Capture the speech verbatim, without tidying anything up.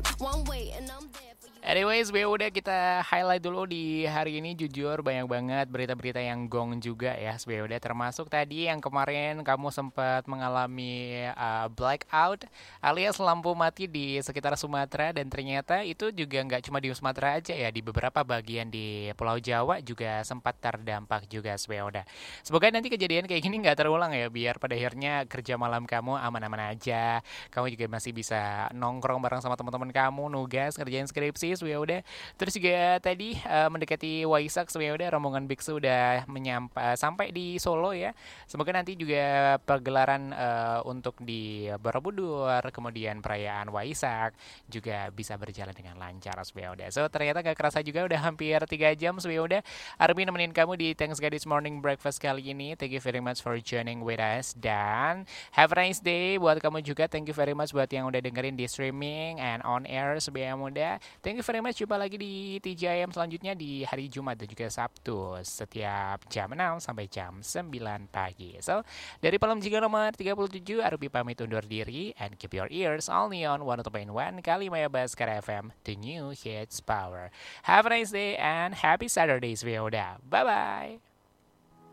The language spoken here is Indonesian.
Anyways, ya udah kita highlight dulu di hari ini. Jujur banyak banget berita-berita yang gong juga ya, ya udah termasuk tadi yang kemarin kamu sempat mengalami uh, blackout alias lampu mati di sekitar Sumatera, dan ternyata itu juga nggak cuma di Sumatera aja ya, di beberapa bagian di Pulau Jawa juga sempat terdampak juga, ya udah. Semoga nanti kejadian kayak gini nggak terulang ya, biar pada akhirnya kerja malam kamu aman-aman aja. Kamu juga masih bisa nongkrong bareng sama teman-teman kamu, nugas, kerjain skripsi, ya udah. Terus juga tadi eh, mendekati Waisak, ya udah, rombongan biksu udah menyampai sampai di Solo ya. Semoga nanti juga pergelaran eh, untuk di Borobudur, kemudian perayaan Waisak juga bisa berjalan dengan lancar, ya udah. So ternyata gak kerasa juga udah hampir tiga jam, ya udah. Armin nemenin kamu di Thanks Gadis Morning Breakfast kali ini. Thank you very much for joining with us, dan have a nice day buat kamu juga. Thank you very much buat yang udah dengerin di streaming and on air, sebaya muda. Thank you very much. Jumpa lagi di T J I M selanjutnya di hari Jumat dan juga Sabtu setiap jam enam sampai jam sembilan pagi. So, dari Palem Jika nomor tiga puluh tujuh, Arupi pamit undur diri, and keep your ears only on one oh two point one Kalimaya Baskara F M, the new hits power. Have a nice day and happy Saturdays, Vioda. Bye-bye.